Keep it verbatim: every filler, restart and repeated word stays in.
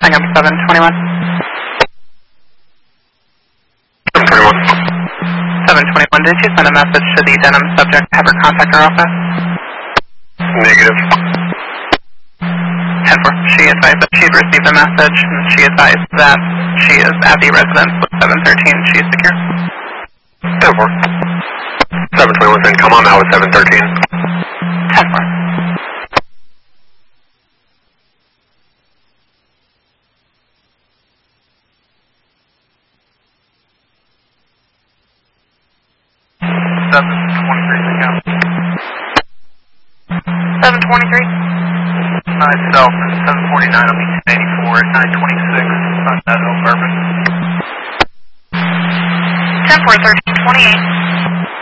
Hang up seven twenty-one. seven twenty-one. seven twenty-one, did you send a message to the denim subject to have her contact her office? Negative. ten four, she advised that she had received a message, and she advised that she is at the residence with seven thirteen. She is secure. ten four. seven twenty-one saying come on now with seven thirteen. ten four. seven twenty-three, yeah. seven twenty-three? Myself and seven forty-nine on the ten eighty-four at nine twenty-six on that Oak Bourbon. ten four, thirteen twenty-eight.